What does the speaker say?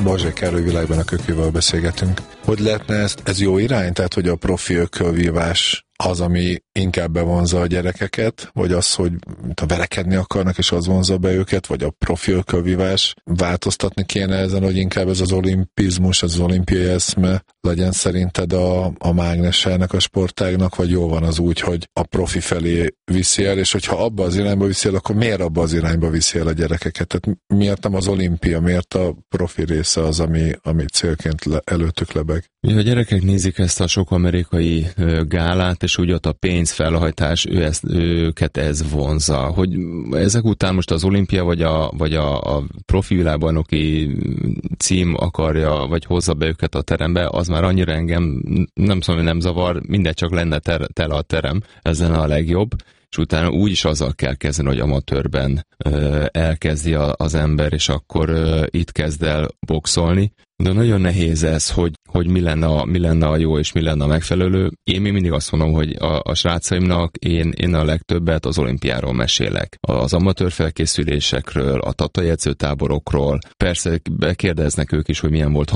Balzsai Károly Világban a kökével beszélgetünk. Hogy lehetne ez jó irány? Tehát, hogy a profi ökölvívás az, ami inkább bevonza a gyerekeket, vagy az, hogy verekedni akarnak, és az vonza be őket, vagy a profi ökölvívás, változtatni kéne ezen, hogy inkább ez az olimpizmus, az olimpiai eszme legyen szerinted a mágnesának, a sportágnak, vagy jó van az úgy, hogy a profi felé viszi el, és hogyha abba az irányba viszi el, akkor miért abba az irányba viszi el a gyerekeket? Tehát miért nem az olimpia, miért a profi része az, ami célként előttük lebeg? Mi a gyerekek nézik ezt a sok amerikai gálát, és úgy ott a pénzfelhajtás, őket ez vonza. Hogy ezek után most az olimpia vagy a profi világbajnoki cím akarja, vagy hozza be őket a terembe, az már annyira engem nem szóval, hogy nem zavar, mindegy, csak lenne tele a terem, ez lenne a legjobb. És utána úgyis azzal kell kezdeni, hogy amatőrben elkezdi az ember, és akkor itt kezd el boxolni. De nagyon nehéz ez, hogy mi lenne a jó, és mi lenne a megfelelő. Én még mindig azt mondom, hogy a srácaimnak én a legtöbbet az olimpiáról mesélek. Az amatőr felkészülésekről, a tatai edzőtáborokról. Persze kérdeznek ők is, hogy milyen volt